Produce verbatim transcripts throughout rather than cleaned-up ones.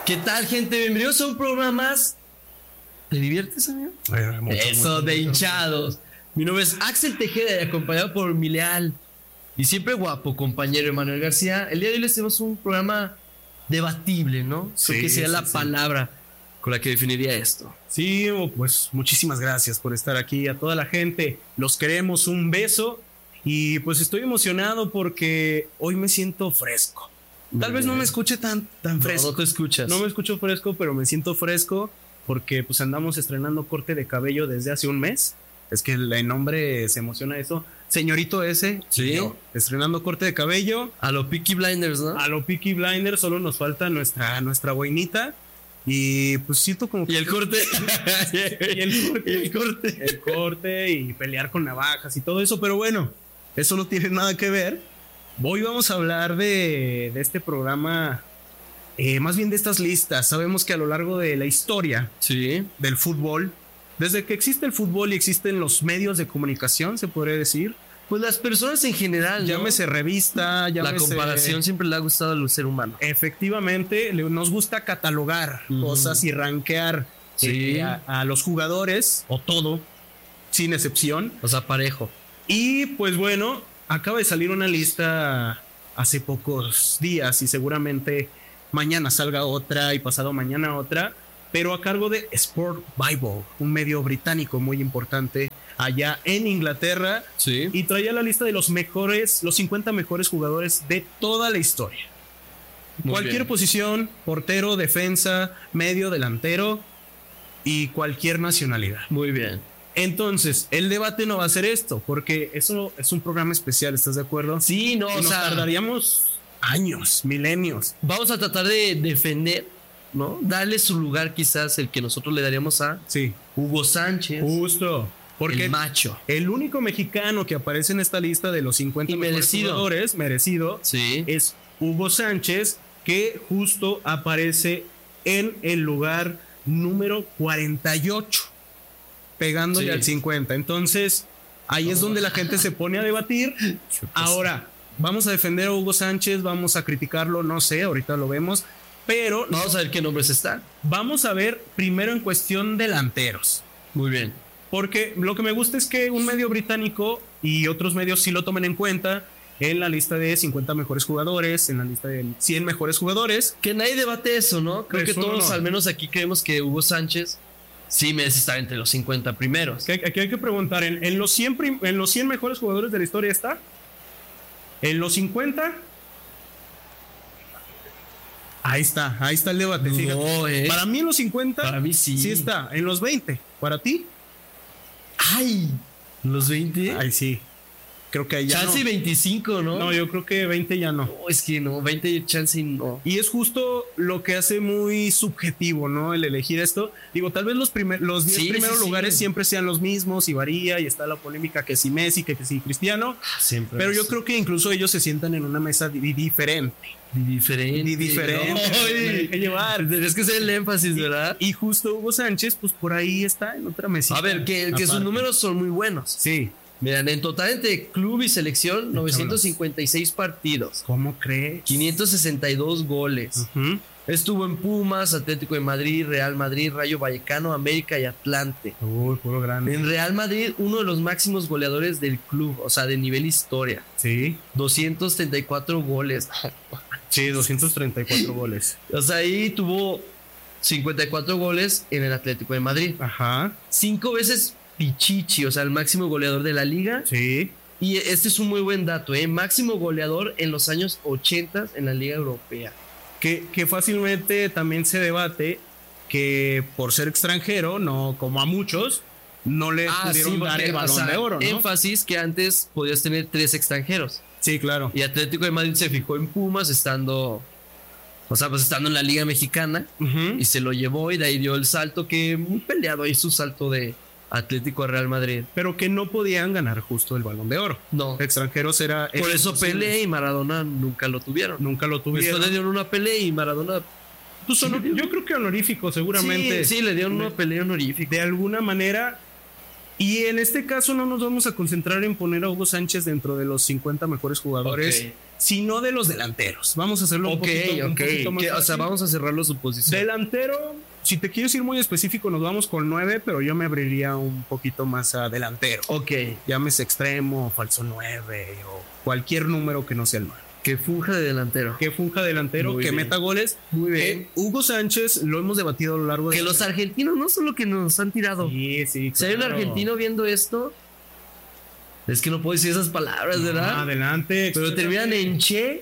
¿Qué tal, gente? Bienvenidos a un programa más. ¿Te diviertes, amigo? Eh, mucho, Eso, mucho, de mucho. hinchados. Mi nombre es Axel Tejeda y acompañado por mi leal y siempre guapo compañero Emanuel García. El día de hoy les tenemos un programa debatible, ¿no? Sí, Creo que sería sí, la sí. palabra con la que definiría esto. Sí, pues muchísimas gracias por estar aquí. A toda la gente, los queremos, un beso. Y pues estoy emocionado porque hoy me siento fresco. Tal vez no me escuche tan, tan fresco. No, no te escuchas. No me escucho fresco, pero me siento fresco porque pues andamos estrenando corte de cabello desde hace un mes. Es que el nombre se emociona eso. Señorito ese, Sí. yo, estrenando corte de cabello. A lo Peaky Blinders, ¿no? A lo Peaky Blinders, solo nos falta nuestra, nuestra boinita. Y pues siento como que... Y el corte. y el corte. Y el corte. El corte y pelear con navajas y todo eso. Pero bueno, eso no tiene nada que ver. Hoy vamos a hablar de, de este programa, eh, más bien de estas listas. Sabemos que a lo largo de la historia Sí. del fútbol, desde que existe el fútbol y existen los medios de comunicación, se podría decir, Pues las personas en general, ¿no? llámese revista, llámese... La comparación siempre le ha gustado al ser humano. Efectivamente, le- nos gusta catalogar Ujú. cosas y rankear Sí. eh, a, a los jugadores, o todo, sin excepción. O sea, parejo. Y pues bueno, acaba de salir una lista hace pocos días y seguramente mañana salga otra y pasado mañana otra, pero a cargo de Sport Bible, un medio británico muy importante allá en Inglaterra, Sí. y traía la lista de los mejores, los cincuenta mejores jugadores de toda la historia. Muy Cualquier bien. posición, portero, defensa, medio, delantero y cualquier nacionalidad. Muy bien. Entonces, el debate no va a ser esto, porque eso es un programa especial, ¿estás de acuerdo? Sí, no, Y o nos sea, tardaríamos años, milenios. vamos a tratar de defender, ¿no? Darle su lugar quizás el que nosotros le daríamos a Sí, Hugo Sánchez, justo. Porque el macho. el único mexicano que aparece en esta lista de los cincuenta Y mejores merecido. jugadores, merecido, Sí. es Hugo Sánchez, que justo aparece en el lugar número cuarenta y ocho, pegándole Sí. al cincuenta. Entonces, ahí es donde la gente se pone a debatir. Ahora, vamos a defender a Hugo Sánchez, vamos a criticarlo, no sé, ahorita lo vemos, pero Vamos a ver qué nombres están. vamos a ver primero en cuestión delanteros. Muy bien. Porque lo que me gusta es que un medio británico y otros medios sí lo tomen en cuenta en la lista de cincuenta mejores jugadores, en la lista de cien mejores jugadores. Que nadie debate eso, ¿no? Creo que Eso todos, no. al menos aquí, creemos que Hugo Sánchez sí merece estar entre los cincuenta primeros. Que aquí hay que preguntar, ¿en, en los cien prim- en los cien mejores jugadores de la historia está? ¿En los cincuenta? Ahí está, ahí está el debate. No, fíjate. ¿eh? Para mí en los cincuenta, Para mí sí. sí está. En los veinte, ¿para ti? ¡Ay! ¿Los veinte? Ay, sí. Creo que ahí ya Chance y no. veinticinco, ¿no? No, yo creo que veinte ya no. No, es que no, veinte chance y no. Y es justo lo que hace muy subjetivo, ¿no? El elegir esto. Digo, tal vez los, primer, los diez Sí, primeros sí, sí. lugares siempre sean los mismos y varía y está la polémica que si Messi, que si Cristiano. Siempre. Pero yo es creo que incluso ellos se sientan en una mesa di- diferente. diferente. Di- diferente. No, Me y- dejé llevar. Tienes que hacer el énfasis, ¿verdad? Y justo Hugo Sánchez, pues por ahí está en otra mesita. A ver, que, que sus aparte. números son muy buenos. Sí. Miren, en total entre club y selección, novecientos cincuenta y seis partidos, ¿Cómo crees? quinientos sesenta y dos goles. Ujú. Estuvo en Pumas, Atlético de Madrid, Real Madrid, Rayo Vallecano, América y Atlante. Uy, puro grande. En Real Madrid, uno de los máximos goleadores del club, o sea, de nivel historia. Sí. doscientos treinta y cuatro goles. Sí, doscientos treinta y cuatro goles. O sea, ahí tuvo cincuenta y cuatro goles en el Atlético de Madrid. Ajá. Cinco veces Pichichi, o sea, el máximo goleador de la liga. Sí. Y este es un muy buen dato, ¿eh? Máximo goleador en los años ochenta en la Liga Europea. Que, que fácilmente también se debate que por ser extranjero, no como a muchos, no le pudieron dar porque, el o balón sea, de oro, ¿no? énfasis que antes podías tener tres extranjeros. Sí, claro. Y Atlético de Madrid se fijó en Pumas estando, o sea, pues estando en la Liga Mexicana Ujú. y se lo llevó y de ahí dio el salto que muy peleado ahí su salto de Atlético a Real Madrid. Pero que no podían ganar justo el balón de oro. No. Extranjeros era. Por era eso imposible. Pelé y Maradona nunca lo tuvieron. Nunca lo tuvieron. Después le dieron una Pelé y Maradona. Pues, honor- yo creo que honorífico, seguramente. Sí, sí, le dieron una pelea honorífica. De alguna manera. Y en este caso no nos vamos a concentrar en poner a Hugo Sánchez dentro de los cincuenta mejores jugadores. Ok. sino de los delanteros. Vamos a hacerlo un Ok, poquito, un ok. poquito más Que, o sea, fácil. vamos a cerrar los suposiciones. Delantero, si te quieres ir muy específico, nos vamos con nueve, pero yo me abriría un poquito más a delantero. Ok. Llámese extremo, falso nueve o cualquier número que no sea el nueve. Que funja de delantero. Que funja delantero, Muy que bien. meta goles. Muy bien. Eh, Hugo Sánchez, lo hemos debatido a lo largo de... Que los argentinos no son lo que nos han tirado. Sí, sí, Si hay un claro. argentino viendo esto, es que no puedo decir esas palabras, ¿verdad? Ah, adelante. Pero terminan en che.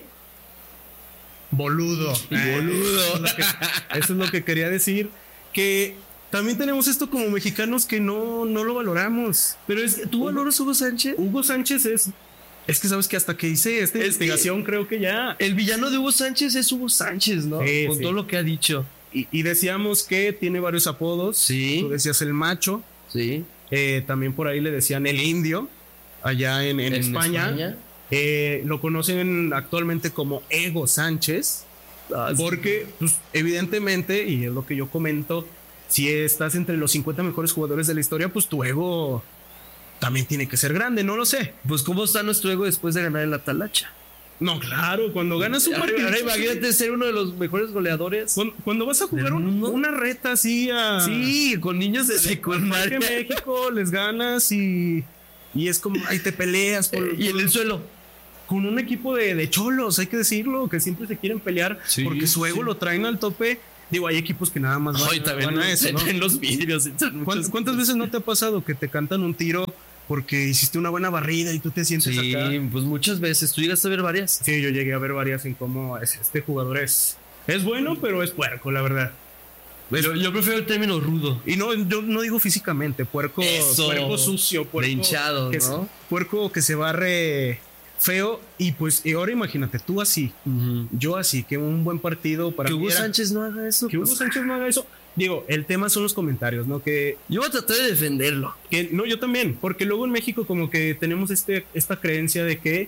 Boludo. Boludo. Eso es lo que, eso es lo que quería decir. Que también tenemos esto como mexicanos que no, no lo valoramos. Pero es que tú valoras Hugo Sánchez. Hugo Sánchez es... Es que sabes que hasta que hice esta Es investigación creo que ya... El villano de Hugo Sánchez es Hugo Sánchez, ¿no? Sí, Con sí. todo lo que ha dicho. Y, y decíamos que tiene varios apodos. Sí. Tú decías el macho. Sí. Eh, también por ahí le decían el indio. Allá en, en España. Eh, lo conocen actualmente como Ego Sánchez. Ah, sí. Porque, pues, evidentemente, y es lo que yo comento, si estás entre los cincuenta mejores jugadores de la historia, pues tu ego también tiene que ser grande, no lo sé. Pues cómo está nuestro ego después de ganar el Atalacha. No, claro, cuando ganas un Ahora, partido. ahora imagínate ser uno de los mejores goleadores. Cuando, cuando vas a jugar ¿Del un- mundo? una reta así a. Sí, con niños de Marca secundaria. México, les ganas y. Y es como, ahí te peleas por, Eh, y en el suelo. con un equipo de, de cholos, hay que decirlo, que siempre se quieren pelear Sí, porque su ego sí. lo traen al tope. Digo, hay equipos que nada más van, Ay, también van a eso, ¿no? en los vídeos. ¿Cuántas, cuántas veces no te ha pasado que te cantan un tiro porque hiciste una buena barrida y tú te sientes Sí, acá? pues muchas veces. ¿Tú llegaste a ver varias? Sí, yo llegué a ver varias en cómo es- este jugador es, es bueno, pero es puerco, la verdad. Yo, yo prefiero el término rudo. Y no, yo no digo físicamente, puerco, Eso. puerco sucio, puerco De hinchado, que ¿no? se- puerco que se barre feo. Y pues, y ahora imagínate, tú así, yo así, que un buen partido para Que mí Hugo era- Sánchez no haga eso. que Hugo pues. Sánchez no haga eso. Digo, el tema son los comentarios, ¿no? Que, Yo voy a tratar de defenderlo. que no, yo también, porque luego en México como que tenemos este, esta creencia de que,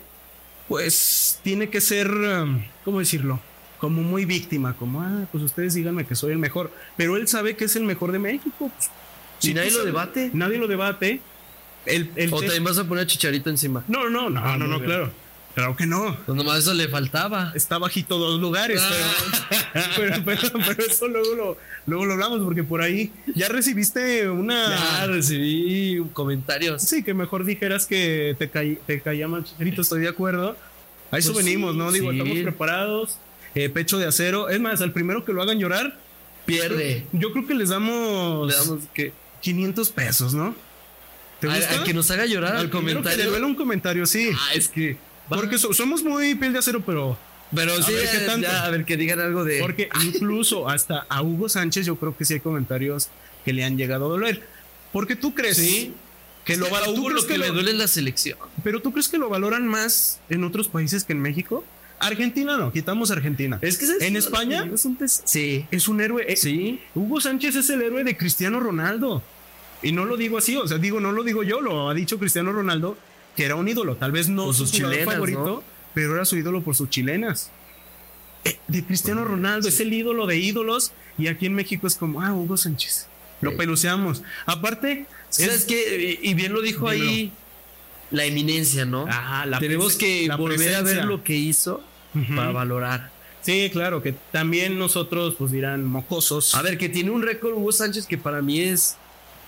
pues, tiene que ser, um, ¿cómo decirlo? Como muy víctima, como, ah, pues ustedes díganme que soy el mejor, pero él sabe que es el mejor de México. Pues, Si tú nadie lo sabes- debate. Nadie lo debate. El, el O te- también vas a poner Chicharito encima. No, no, no, Ah, no, muy no, bien. claro. Claro que no. Pues nomás eso le faltaba. Está bajito dos lugares, Ah. pero, pero, pero- pero eso luego lo, luego lo hablamos porque por ahí ya recibiste una... Ya recibí comentarios. Sí, que mejor dijeras que te, caí- te caía mal Chicharito, estoy de acuerdo. A eso Pues venimos, sí, ¿no? Digo, sí. estamos preparados, eh, pecho de acero. Es más, al primero que lo hagan llorar, Pierde. yo creo que les damos, Le damos que. quinientos pesos, ¿no? ¿Te Al, gusta? al que nos haga llorar al, Al primero que comentario. devela un comentario, sí. Ah, es que. va. Porque so- somos muy piel de acero, pero... Pero A sí, ver qué ya, tanto. ya, a ver que digan algo de. Porque incluso hasta a Hugo Sánchez yo creo que sí hay comentarios que le han llegado a doler. Porque tú crees Sí. que Es lo que a val- ¿tú Hugo crees lo que, que le lo- duele es la selección. Pero tú crees que lo valoran más en otros países que en México? Argentina no, quitamos Argentina. Es que en España es un des- Sí. es un héroe. eh, Sí. Hugo Sánchez es el héroe de Cristiano Ronaldo. Y no lo digo así, o sea, digo, no lo digo yo, lo ha dicho Cristiano Ronaldo, que era un ídolo, tal vez no Por su sus jugador chilenas, favorito, ¿no? pero era su ídolo por sus chilenas. Eh, de Cristiano Ronaldo, es el ídolo de ídolos, y aquí en México es como, ah, Hugo Sánchez. Lo Sí. peluceamos. Aparte, ¿Sabes es- qué? Y y bien lo dijo Dímelo. ahí la eminencia, ¿no? Ah, la Tenemos presen- que la volver a presencia. ver lo que hizo Ujú. para valorar. Sí, claro, que también nosotros pues dirán mocosos. A ver, que tiene un récord Hugo Sánchez que para mí es.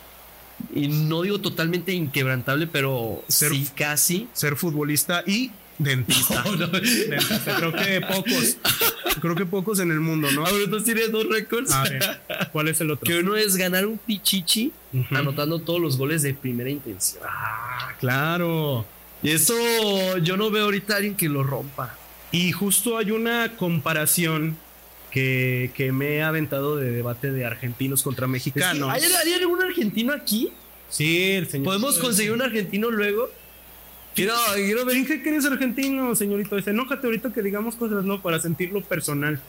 Y no digo totalmente inquebrantable, pero Ser- sí casi. Ser futbolista y dentista. No, no. Dentista. Creo que pocos. Creo que pocos en el mundo, ¿no? Ahora tú tienes dos récords. A ver, ¿cuál es el otro? Que uno es ganar un pichichi Ujú. anotando todos los goles de primera intención. Ah, claro. Y eso yo no veo ahorita a alguien que lo rompa. Y justo hay una comparación que, que me he aventado de debate de argentinos contra mexicanos. ¿Hay, ¿Hay algún argentino aquí? Sí, el señor. ¿Podemos conseguir un argentino luego? Quiero, quiero ver. Finge que eres argentino, señorito. Dice, enójate ahorita que digamos cosas, no, para sentirlo personal.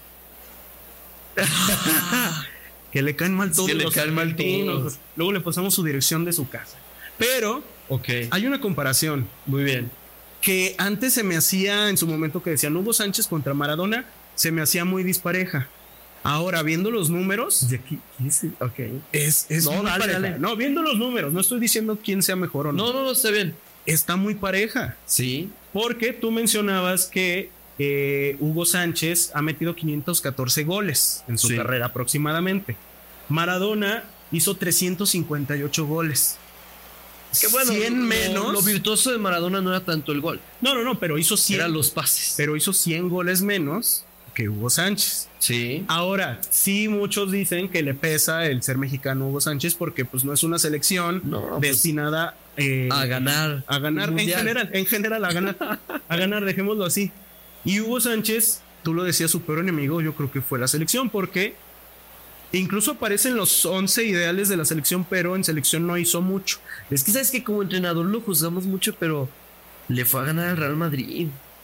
Que le caen mal todos que le los caen mal argentinos. todos. Luego le pasamos su dirección de su casa. Pero Ok, hay una comparación muy bien. que antes se me hacía, en su momento que decían Hugo Sánchez contra Maradona, se me hacía muy dispareja. Ahora, viendo los números, ¿De aquí? Ok. es, es No, muy dale, pareja. dale. No, viendo los números, no estoy diciendo quién sea mejor o no. No, no, no, está bien. Está muy pareja. Sí. Porque tú mencionabas que eh, Hugo Sánchez ha metido quinientos catorce goles en su Sí. carrera aproximadamente. Maradona hizo trescientos cincuenta y ocho goles. Que bueno, cien lo- menos. Lo virtuoso de Maradona no era tanto el gol, No, no, no, pero hizo cien, eran los pases. pero hizo cien goles menos que Hugo Sánchez. Sí. Ahora, sí, muchos dicen que le pesa el ser mexicano Hugo Sánchez porque pues no es una selección No, pues, destinada eh, a ganar. a ganar un en mundial. general, en general a ganar, a ganar, dejémoslo así. Y Hugo Sánchez, tú lo decías, su peor enemigo, yo creo que fue la selección porque incluso aparecen los once ideales de la selección, pero en selección no hizo mucho. Es que sabes que como entrenador lo juzgamos mucho, pero le fue a ganar al Real Madrid.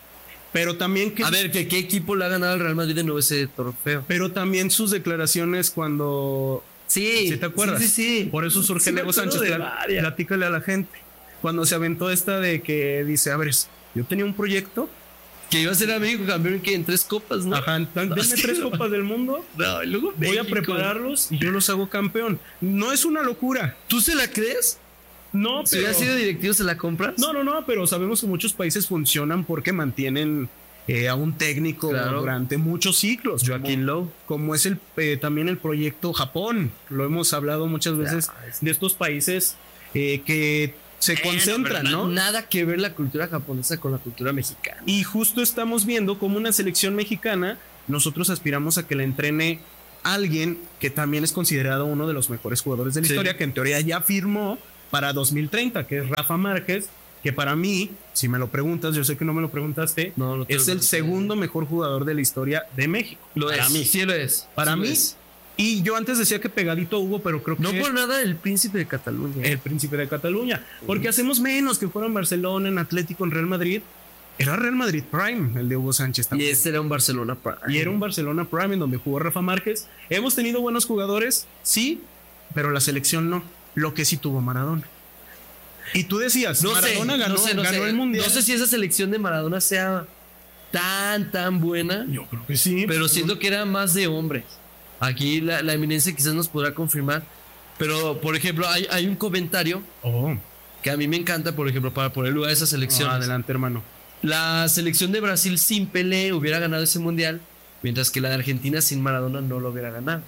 Pero también que A ver, ¿qué, qué equipo le ha ganado al Real Madrid de nuevo ese trofeo? pero también sus declaraciones cuando Sí. ¿sí te acuerdas? Sí, sí, sí. Por eso surge Sí, me Hugo acuerdo Sánchez. de Pla- varias. Platícale a la gente. Cuando se aventó esta de que dice, a ver, yo tenía un proyecto. Que iba a ser a México campeón que en tres copas, ¿no? Ajá, denme sí, tres no. copas del mundo. No, y luego Voy a México. prepararlos y yo los hago campeón. No es una locura. ¿Tú se la crees? No, Si pero... hubiera sido directivo, ¿se la compras? No, no, no, pero sabemos que muchos países funcionan porque mantienen eh, a un técnico Claro. durante muchos ciclos. Joaquín Lowe. Como es el eh, también el proyecto Japón. Lo hemos hablado muchas veces Ya, es- de estos países eh, que se concentran, Bueno, pero ¿no? na- Nada que ver la cultura japonesa con la cultura mexicana. Y justo estamos viendo como una selección mexicana, nosotros aspiramos a que la entrene alguien que también es considerado uno de los mejores jugadores de la Sí. historia, que en teoría ya firmó para dos mil treinta, que es Rafa Márquez, que para mí, si me lo preguntas, yo sé que no me lo preguntaste, No, no te es lo el pregunté. segundo mejor jugador de la historia de México. Lo para es. mí. Sí lo es. Para Sí lo mí. es. Y yo antes decía que pegadito a Hugo, pero creo que No por nada el príncipe de Cataluña. el príncipe de Cataluña. Porque hacemos menos que fuera en Barcelona, en Atlético, en Real Madrid. Era Real Madrid Prime, el de Hugo Sánchez y también. este era un Barcelona Prime. Y era un Barcelona Prime en donde jugó Rafa Márquez. Hemos tenido buenos jugadores, sí, pero la selección no. Lo que sí tuvo Maradona. Y tú decías, No sé, Maradona ganó, no sé, no ganó sé. el Mundial. No sé si esa selección de Maradona sea tan, tan buena, Yo creo que sí. pero siento que era más de hombres. Aquí la, la eminencia quizás nos podrá confirmar. Pero, por ejemplo, hay, hay un comentario Oh, que a mí me encanta, por ejemplo, para poner lugar a esa selección. adelante, hermano. La selección de Brasil sin Pelé hubiera ganado ese mundial, mientras que la de Argentina sin Maradona no lo hubiera ganado.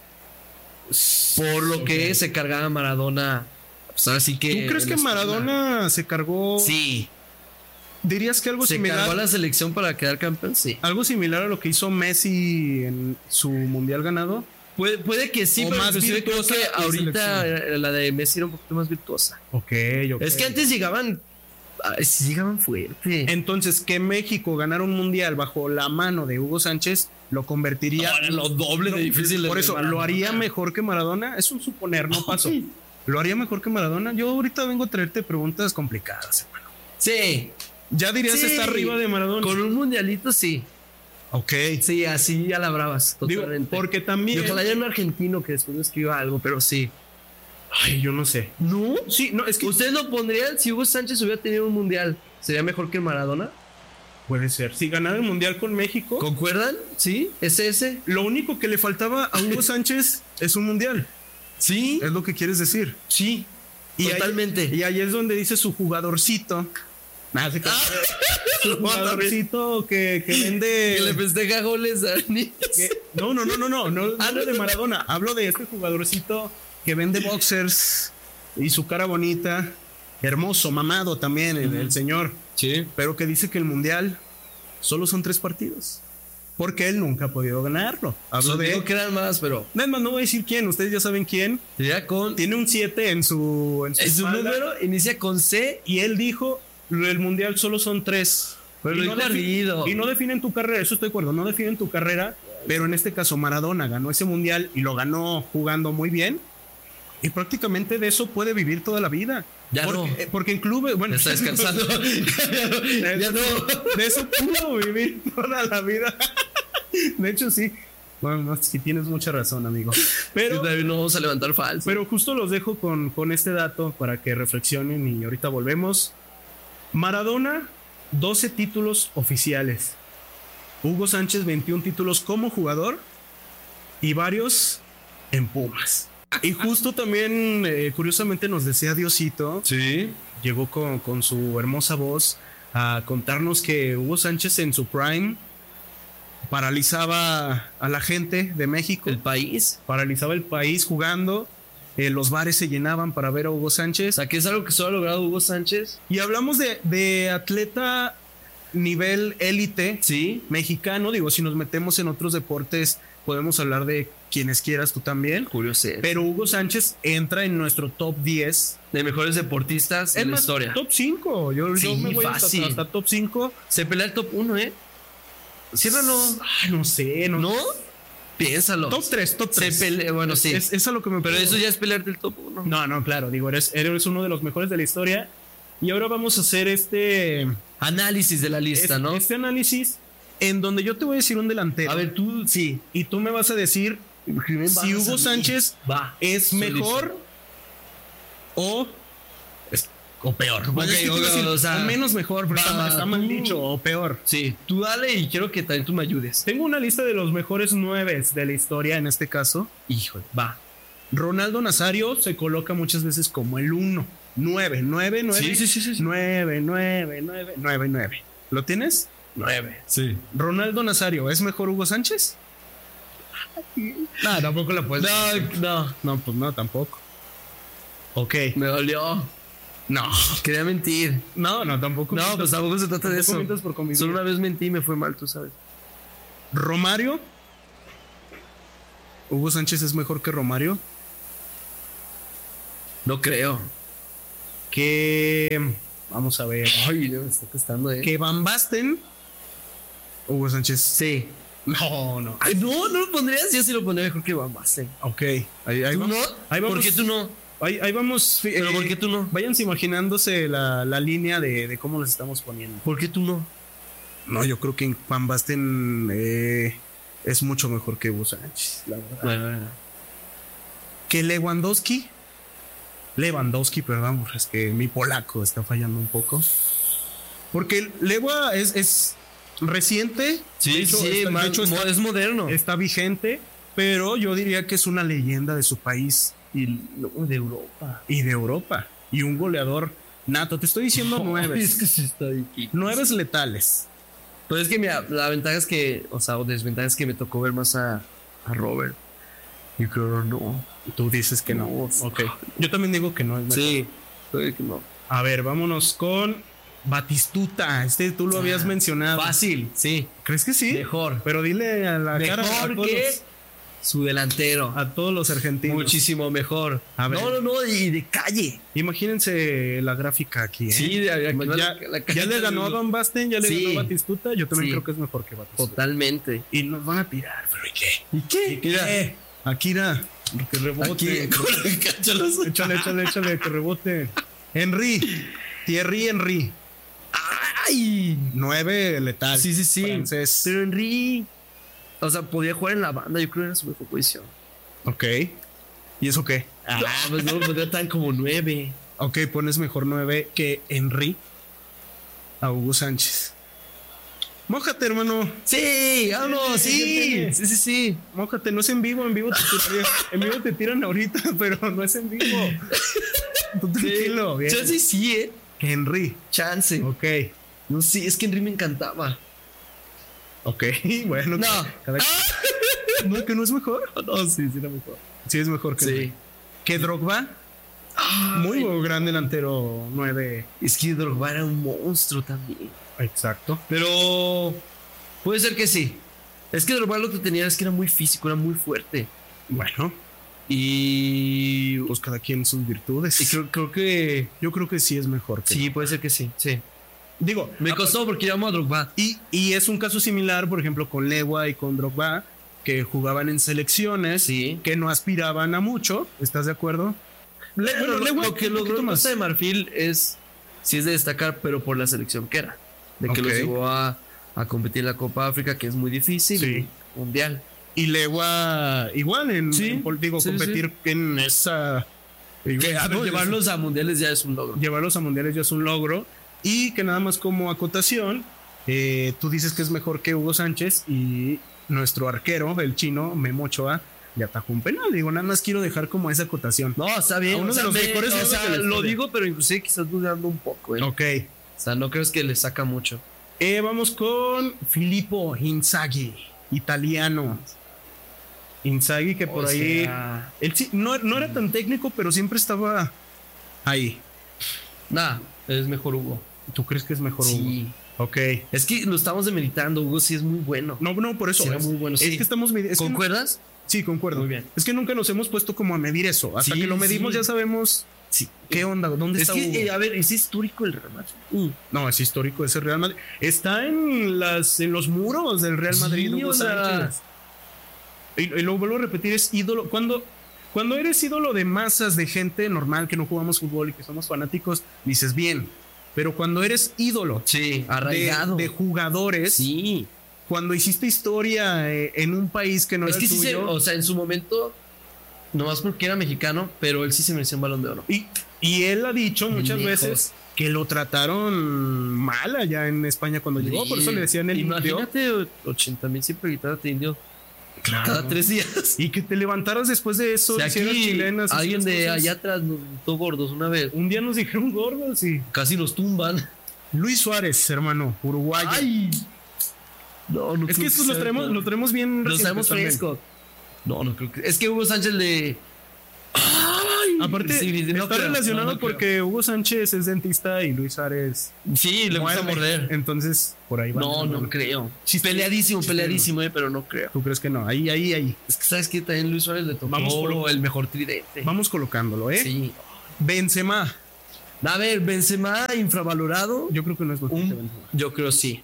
Por lo que Ok. se cargaba Maradona. Pues ahora sí que. ¿Tú crees en que la Maradona se cargó? espalda. Sí. ¿Dirías que algo Se similar? cargó a la selección para quedar campeón, sí. Algo similar a lo que hizo Messi en su mundial ganado. Puede, puede que sí, O pero más inclusive creo virtuosa que la ahorita selección. la de Messi era un poquito más virtuosa. Ok, ok. Es que antes llegaban. ay, sí llegaban fuerte. Entonces, que México ganara un mundial bajo la mano de Hugo Sánchez lo convertiría. Ahora lo doble de difícil. Por de eso, Maradona. ¿lo haría mejor que Maradona? Es un suponer, no pasó. Sí. ¿Lo haría mejor que Maradona? Yo ahorita vengo a traerte preguntas complicadas, hermano. Sí. ¿Ya dirías Sí. está arriba de Maradona? Con un mundialito, sí. Ok. Sí, así ya la bravas. Digo, Totalmente. porque Y también. ojalá haya un argentino que después me escriba algo, pero sí. Ay, yo no sé. ¿No? Sí, no, es que ¿Ustedes lo pondrían si Hugo Sánchez hubiera tenido un mundial? ¿Sería mejor que Maradona? puede ser. Si ganara el mundial con México, ¿Concuerdan? ¿Sí? ¿Es ese? lo único que le faltaba a Hugo Sánchez es un mundial. Sí. Es lo que quieres decir. Sí. Y ahí- Totalmente. y ahí es donde dice su jugadorcito. Nah, se- su jugadorcito que, que vende. Que le festeja goles a niños. que- no, no, no, no, no. No Ah, hablo no, de no. Maradona. Hablo de este jugadorcito que vende boxers y su cara bonita. Hermoso, mamado también, el, el señor. Sí. Pero que dice que el mundial solo son tres partidos. Porque él nunca ha podido ganarlo. Hablo Hablo de. digo que eran más, pero Nada más, no voy a decir quién. Ustedes ya saben quién. sería con. Tiene un siete en su. En su, Es un espalda. número, inicia con C. Y él dijo, el mundial solo son tres. Pero y, lo no dijo defi- ardido. y no definen tu carrera, eso estoy de acuerdo, no definen tu carrera, pero en este caso Maradona ganó ese mundial y lo ganó jugando muy bien. Y prácticamente de eso puede vivir toda la vida. Ya porque, no. eh, porque en clubes, bueno, Ya está descansando. de, ya no. de eso pudo vivir toda la vida. De hecho, sí. Bueno, no, sí tienes mucha razón, amigo. Pero, Pero no vamos a levantar falso. pero justo los dejo con, con este dato para que reflexionen y ahorita volvemos. Maradona, doce títulos oficiales. Hugo Sánchez, veintiún títulos como jugador y varios en Pumas. Y justo también, eh, curiosamente, nos decía Diosito, Sí. llegó con, con su hermosa voz a contarnos que Hugo Sánchez en su prime paralizaba a la gente de México. El país. Paralizaba el país jugando. Eh, los bares se llenaban para ver a Hugo O Sánchez. sea, que es algo que solo ha logrado Hugo Sánchez. Y hablamos de, de atleta nivel élite Sí. mexicano. Digo, si nos metemos en otros deportes, podemos hablar de quienes quieras, tú también. Julio César. Pero Hugo Sánchez entra en nuestro top diez. De mejores deportistas Es en la más, historia. top cinco. Yo, Sí, yo me voy hasta, fácil. hasta top cinco. Se pelea el top uno, ¿eh? Ciérralo. Ay, no sé. No. ¿No? Piénsalo. Top tres, top Se tres. pelea, bueno, es, sí. Es, es a lo que me Pero puedo- eso ya es pelearte el top uno. No, no, claro. Digo, eres, eres uno de los mejores de la historia. Y ahora vamos a hacer este... Análisis de la lista, es- ¿no? Este análisis en donde yo te voy a decir un delantero. A ver, tú, sí. Y tú me vas a decir si Hugo Sánchez va. es Estoy mejor listo. o, O peor. Bueno, Ok, es que te iba a o- decir, o sea, o menos mejor, pero va, está, está mal tú- dicho, o peor. Sí, tú dale y quiero que también tú me ayudes. Tengo una lista de los mejores nueve de la historia en este caso. Híjole, va. Ronaldo Nazario se coloca muchas veces como el uno. nueve, nueve, nueve. Sí, sí, sí, sí, sí. nueve, nueve, nueve, nueve, nueve. ¿Lo tienes? Nueve. Sí. Ronaldo Nazario, ¿es mejor Hugo Sánchez? No, tampoco la puedes. No, no. No, pues no, tampoco. Ok. Me dolió. No. Quería mentir. No, no, tampoco. No, mientas- pues tampoco se trata de tampoco eso. mientas por convivir. Solo una vez mentí y me fue mal, tú sabes. Romario. Hugo Sánchez es mejor que Romario. No creo. Que. Vamos a ver. Ay, me está costando, eh. Que Van Basten. Hugo Sánchez. Sí. No, no. Ay, no, no lo pondrías. Yo sí lo pondría mejor que Van Basten. Ok. Ahí, ahí ¿Tú vamos. no? Ahí vamos. ¿Por qué tú no? Ahí, ahí vamos. eh, ¿Pero por qué tú no? Váyanse imaginándose la, la línea de, de cómo los estamos poniendo. ¿Por qué tú no? No, yo creo que Van Basten eh, es mucho mejor que Hugo Sánchez, la verdad. Bueno, bueno. Que Lewandowski. Lewandowski, perdón, es que mi polaco está fallando un poco. Porque Lewa es, es reciente. Sí, de hecho, sí, está, más- de hecho está, es moderno. está vigente, pero yo diría que es una leyenda de su país Y no, de Europa. y de Europa. Y un goleador nato. Te estoy diciendo nueve. Ay, es que sí está difícil. Nueves letales. Pero es que mira, la ventaja es que, o sea, o desventaja es que me tocó ver más a, a Robert. Y creo no. Tú dices que no. No. Ok. Yo también digo que no es mejor. Sí, creo que no. A ver, vámonos con Batistuta. Este tú lo habías Ah, mencionado. Fácil, sí. ¿Crees que sí? Mejor. Pero dile a la cara a Mejor todos, que los, su delantero. a todos los argentinos. Muchísimo mejor. A ver. No, no, no, y de calle. Imagínense la gráfica aquí. ¿eh? Sí, de- aquí va ya, la- la ya cajita le ganó a de- Van Basten, ya le Sí. ganó a Batistuta. Yo también Sí. creo que es mejor que Batistuta. Totalmente. Y nos van a tirar. ¿Pero y qué? ¿Y qué? ¿Y qué? Akira, que rebote. Aquí, cáchalos. Échale, échale, échale, que rebote. Henry, Thierry Henry. ¡Ay! Nueve letal. Sí, sí, sí. Francés. Pero Henry, o sea, podía jugar en la banda, yo creo que era su mejor posición. Ok. ¿Y eso qué? No, pues no lo pondría tan como nueve. Ok, pones mejor nueve que Henry a Hugo Sánchez. Mójate, hermano. Sí, vámonos, sí. Sí, sí, sí. Mójate, no es en vivo, en vivo te tiran, en vivo te tiran ahorita, pero no es en vivo. Tú tranquilo, bien. Chance sí, eh. Henry. Chance. Ok. No, sí, es que Henry me encantaba. Ok, bueno. No. cada- No, que no es mejor. No, sí, sí era mejor. Sí, es mejor que Sí. Henry. Que Drogba. Muy gran delantero nueve. Es que Drogba era un monstruo también. Exacto. Pero puede ser que sí. Es que Drogba lo que tenía es que era muy físico, era muy fuerte. Bueno, Y, pues cada quien sus virtudes. y creo, creo que Yo creo que sí es mejor que. sí, puede ser que sí. Sí. Digo, Me a- costó porque llamo a Drogba. Y, y es un caso similar, por ejemplo, con Lewa y con Drogba, que jugaban en selecciones Sí. que no aspiraban a mucho. ¿Estás de acuerdo? Le- Bueno, lo, Lewa lo que un logró poquito Costa de Marfil es sí es de destacar, pero por la selección que era. De que Ok. los llevó a, a competir en la Copa África, que es muy difícil. Sí. y Mundial. Y Lewa igual en, Sí, en pol- digo, sí, competir en esa. Que, a ver, no, llevarlos a mundiales ya es un logro. llevarlos a mundiales ya es un logro. Y que nada más como acotación, eh, tú dices que es mejor que Hugo Sánchez y nuestro arquero, el chino, Memo Ochoa, le atajó un penal. Digo, nada más quiero dejar como esa acotación. No, está bien. A uno o de sea, los me- mejores o nueve sea, de la lo historia. digo, pero inclusive quizás dudando un poco. ¿eh? Ok. O sea, no creo que le saca mucho. Eh, vamos con Filippo Inzaghi, italiano. Inzaghi, que por O ahí. sea, Él sí, no, no era tan técnico, pero siempre estaba ahí. Nah, es mejor Hugo. ¿Tú crees que es mejor Hugo? Sí. Ok. Es que lo estamos demeritando. Hugo sí es muy bueno. No, no, por eso. Sí, era es, muy bueno, es sí. que estamos midi- es que no- ¿Concuerdas? sí, concuerdo. Muy bien. Es que nunca nos hemos puesto como a medir eso. Hasta Sí, que lo medimos sí. ya sabemos Sí. qué onda, dónde Es está que, Hugo. eh, a ver, es histórico el Real Madrid. Uh, No, es histórico ese Real Madrid. Está en las en los muros del Real Madrid. Sí, Hugo o sea. Sánchez. Y, y lo vuelvo a repetir, es ídolo. Cuando, cuando eres ídolo de masas de gente normal que no jugamos fútbol y que somos fanáticos, dices bien. Pero cuando eres ídolo sí, de, arraigado. de jugadores, Sí. cuando hiciste historia eh, en un país que no Es era que el sí se, tuyo, o sea, en su momento, nomás porque era mexicano, pero él sí se mereció un Balón de Oro. y, y él ha dicho muchas Lejos. veces que lo trataron mal allá en España cuando llegó, por eso le decían el indio. Imagínate ochenta mil siempre gritarte indio Claro. cada tres días. Y que te levantaras después de eso, O sea, hicieras aquí chilenas. alguien hicieras de cosas. allá atrás nos gritó gordos una vez. Un día nos dijeron gordos y Casi nos tumban. Luis Suárez, hermano, uruguayo. Ay. No, no es creo que estos los sea, traemos, no. los traemos bien Los recientes traemos también. frescos. No, no creo que. Es que Hugo Sánchez le. Ay, Aparte, sí, no está creo, relacionado no, no creo. porque Hugo Sánchez es dentista y Luis Suárez Sí, le gusta muerde. morder. Entonces, por ahí va. No, no creo. Chiste- peleadísimo, chiste, peleadísimo, eh, pero no creo. ¿Tú crees que no? Ahí, ahí, ahí. Es que sabes que también Luis Suárez le tocó Vamos por- el mejor tridente. Vamos colocándolo, ¿eh? Sí. Benzema. A ver, Benzema infravalorado. Yo creo que no es mejor Un- que Benzema. Yo creo sí.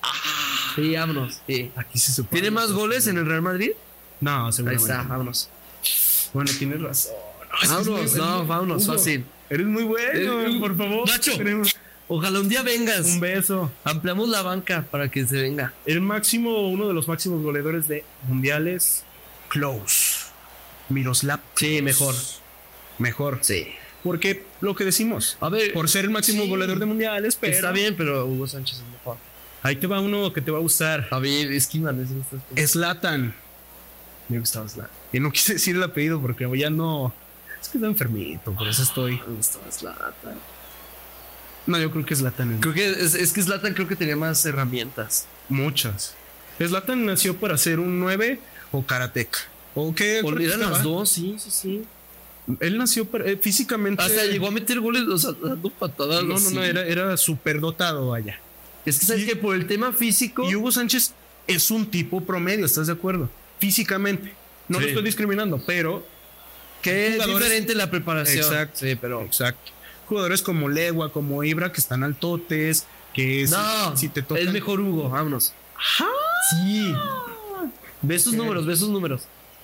Sí, vámonos. Sí. Aquí sí se puede. ¿Tiene más goles en el Real Madrid? No, Ahí seguramente. está, vámonos. Bueno, tienes razón. No, es que es Vámonos, muy- no, vámonos, Hugo, fácil. Eres muy bueno, Eh, por favor. Nacho. Queremos- Ojalá un día vengas. Un beso. Ampliamos la banca para que se venga. El máximo, uno de los máximos goleadores de mundiales, Close. Miroslav. Sí, mejor. Mejor. Sí. Porque lo que decimos, A ver, por ser el máximo sí. goleador de mundiales, pero está bien, pero Hugo Sánchez es mejor. ahí te va uno que te va a gustar. A ver, es que man, es Zlatan. Me gustaba Zlatan. Y no quise decir el apellido porque ya no. Es que está enfermito, por eso estoy. Me gustaba Zlatan. No, yo creo que Zlatan es Creo que es, es que Zlatan creo que tenía más herramientas. muchas. Zlatan nació para ser un nueve o karateka. ¿O qué? Olvidan practicaba? las dos, sí, sí, sí. Él nació para, eh, físicamente. Hasta llegó a meter goles, o sea, dando patadas. No, no, así. no, era, era súper dotado allá. Es que sabes Y- que por el tema físico. Y Hugo Sánchez es un tipo promedio, ¿estás de acuerdo? Físicamente. No Sí. lo estoy discriminando, pero. que es jugadores- diferente la preparación. Exacto. Sí, pero. Exacto. Jugadores como Legua, como Ibra, que están altotes, que si- No, si, te tocan. es mejor Hugo, vámonos. Sí. Ve sus Ok. números, ve sus números.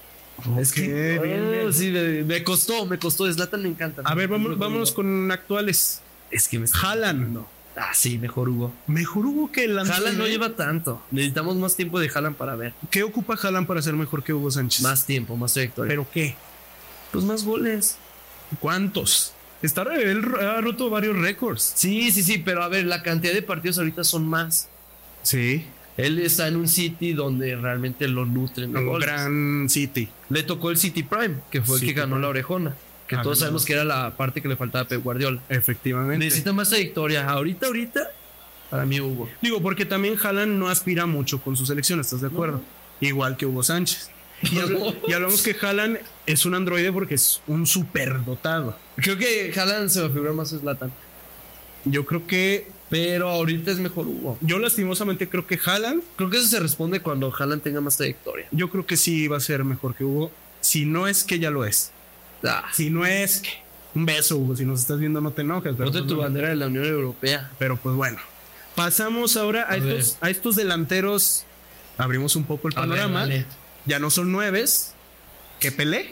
Es que. Ok, bien, oh, bien. sí, me, me costó, me costó. Zlatan me encanta. A ver, vamos, Mejor vámonos Hugo. con actuales. Es que me está. Haaland. No. Ah, sí, mejor Hugo. Mejor Hugo que el Haaland no lleva tanto. Necesitamos más tiempo de Haaland para ver. ¿Qué ocupa Haaland para ser mejor que Hugo Sánchez? Más tiempo, más trayectoria. ¿Pero qué? Pues más goles. ¿Cuántos? Está, él ha roto varios récords. Sí, sí, sí, pero a ver, la cantidad de partidos ahorita son más. Sí. Él está en un City donde realmente lo nutren de Un goles. gran City. Le tocó el City Prime, que fue el City que ganó Prime. la orejona. Que Ah, todos no. sabemos que era la parte que le faltaba a Pep Guardiola. Efectivamente. Necesita más trayectoria. Ahorita, ahorita, para mí Hugo. Digo, porque también Haaland no aspira mucho con su selección, ¿estás de acuerdo? Igual que Hugo Sánchez. Y, habl- y hablamos que Haaland es un androide porque es un superdotado. Creo que Haaland se va a figurar más a Zlatan. Yo creo que, Pero ahorita es mejor Hugo. yo lastimosamente creo que Haaland, Creo que eso se responde cuando Haaland tenga más trayectoria. yo creo que sí va a ser mejor que Hugo. Si no es que ya lo es. Ah, Si no es que... Un beso, Hugo. Si nos estás viendo no te enojes. Pero, ponte pues, tu bueno. bandera de la Unión Europea. Pero pues bueno. Pasamos ahora a, A estos, a estos delanteros. Abrimos un poco el A ver, panorama. dale. Ya no son nueves. ¿Que Pelé?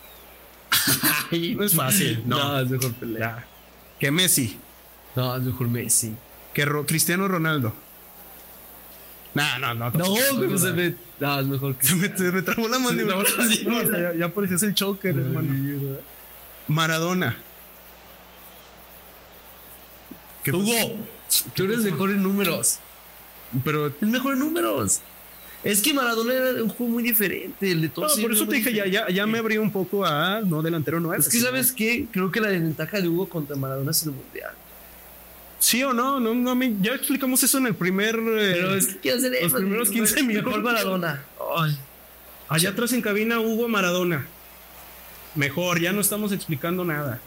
No es fácil. No. No, es mejor Pelé. Ya. Que Messi. No, es mejor Messi. Que Ro- Cristiano Ronaldo. No, no, no. No, tampoco. pero se ve. No, es mejor que. Se me, se me trabó la mandíbula. Sí, no, sí. No, o sea, ya, ya parecías el choker, hermano. Maradona. Que- Hugo, tú eres mejor en números. Pero Es mejor en números. Es que Maradona era un juego muy diferente. El de no, todos. por eso te dije, ya, ya, ya me abrí un poco a no delantero no Es que, ¿sabes qué? Creo que la desventaja de Hugo contra Maradona es el mundial. ¿Sí o no? No, no me- ya explicamos eso en el primer. eh, Pero es que quiero hacer los eso. primeros quince minutos. Mejor Maradona. Ay. Allá atrás en cabina, Hugo Maradona. Mejor, ya no estamos explicando nada.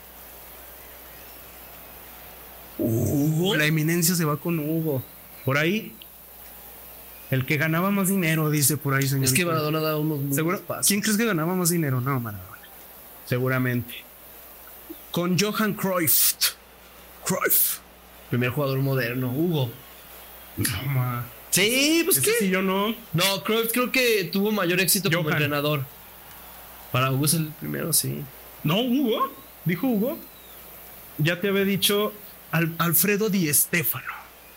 Hugo. La eminencia se va con Hugo. Por ahí. El que ganaba más dinero, dice por ahí, señor. Es que Maradona da unos muy ¿Seguro? buenos pasos. ¿Quién crees que ganaba más dinero? No, Maradona. Seguramente. Con Johan Cruyff. Cruyff. Primer jugador moderno, Hugo. No, ma. Sí, pues Ese qué. sí, yo no. No, Cruyff creo que tuvo mayor éxito como Johan. entrenador. Para Hugo es el primero, sí. No, Hugo. Dijo Hugo. Ya te había dicho Al- Alfredo Di Stéfano.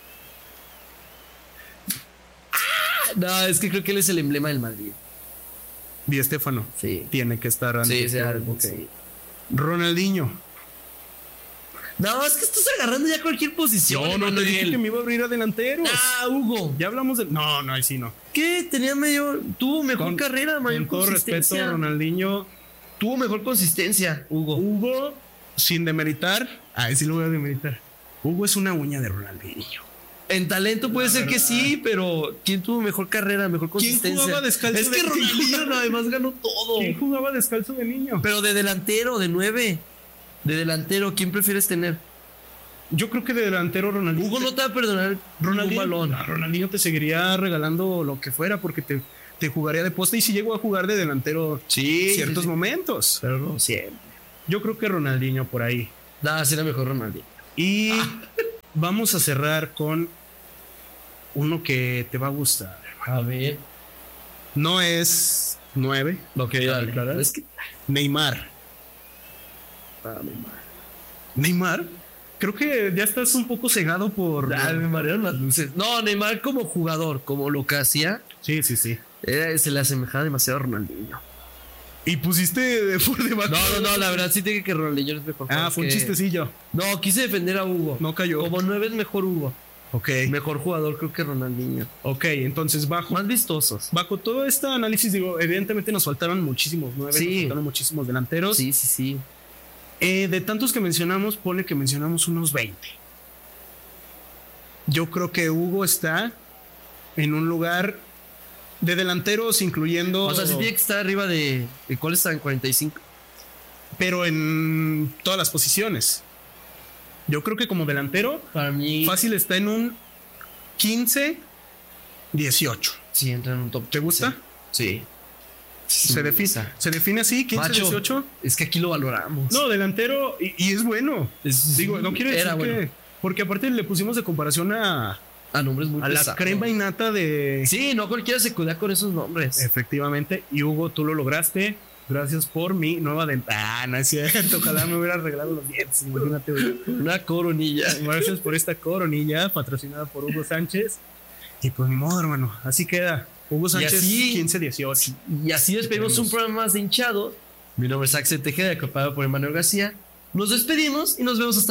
No, es que creo que él es el emblema del Madrid. Di Stéfano. Sí. Tiene que estar antes. Sí, sí, algo, Ok. sí. Ronaldinho. No, es que estás agarrando ya cualquier posición. Yo no te Emanuel. dije que me iba a abrir a delanteros. Ah, Hugo. Ya hablamos de. No, no, ahí sí no. ¿Qué? Tenía mayor. Tuvo mejor Con- carrera, mayor Con todo consistencia. respeto, Ronaldinho. Tuvo mejor consistencia, Hugo. Hugo, sin demeritar. Ah, sí lo voy a demeritar. Hugo es una uña de Ronaldinho. En talento puede ser que sí, pero ¿quién tuvo mejor carrera, mejor ¿Quién consistencia? jugaba descalzo Es que de- Ronaldinho además ganó todo. ¿Quién jugaba descalzo de niño? Pero de delantero, de nueve. De delantero, ¿quién prefieres tener? Yo creo que de delantero Ronaldinho. Hugo no te va a perdonar Ronaldinho, un balón. no, Ronaldinho te seguiría regalando lo que fuera porque te, te jugaría de poste y si llegó a jugar de delantero Sí, ciertos sí, sí. momentos. Pero no siempre. Yo creo que Ronaldinho por ahí. Nada, sí era mejor Ronaldinho. Y Ah. vamos a cerrar con uno que te va a gustar. A ver. No es nueve. Ok, dale. Claro. Es que. Neymar. Ah, Neymar. Neymar. Creo que ya estás un poco cegado por. Ah, me marearon las luces. No, Neymar como jugador, como lo que hacía, Sí, sí, sí. era- se le asemejaba demasiado a Ronaldinho. Y pusiste de- por debajo. No, no, no, la verdad sí te que Ronaldinho es mejor. Ah, Es fue un que- chistecillo. No, quise defender a Hugo. No cayó. Como nueve es mejor Hugo. Ok. Mejor jugador creo que Ronaldinho. Ok, entonces bajo. Más vistosos. Bajo todo este análisis, digo, evidentemente nos faltaron muchísimos nueve, Sí. nos faltaron muchísimos delanteros. Sí, sí, sí. Eh, de tantos que mencionamos, pone que mencionamos unos veinte. Yo creo que Hugo está en un lugar de delanteros, incluyendo. O sea, sí tiene que estar arriba de. ¿De cuál está? En cuarenta y cinco. Pero en todas las posiciones. Yo creo que como delantero, Para mí. fácil está en un quince, dieciocho. Sí, entra en un top. ¿Te gusta? Sí. Se define, se define así, quince, Macho, dieciocho. Es que aquí lo valoramos. No, delantero, y, y es bueno. Es- Digo, no quiere decir era que. bueno. Porque aparte le pusimos de comparación a, A nombres muy a la pesados. crema innata de. Sí, no cualquiera se cuida con esos nombres. Efectivamente. Y Hugo, tú lo lograste. Gracias por mi nueva dentadura. Ah, no es cierto. Ojalá me hubiera arreglado los dientes. Imagínate. güey. Una coronilla. Gracias por esta coronilla patrocinada por Hugo Sánchez. Y pues ni modo, hermano. Así queda. Hugo Sánchez, así- quince dieciocho. Y así despedimos un programa más de hinchados. Mi nombre es Axel Tejeda, acompañado por Emanuel García. Nos despedimos y nos vemos hasta